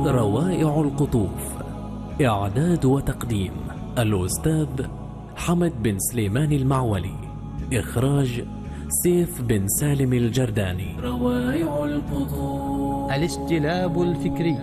روائع القطوف. إعداد وتقديم الأستاذ حمد بن سليمان المعولي. إخراج سيف بن سالم الجرداني. روائع القطوف. الاستلاب الفكري.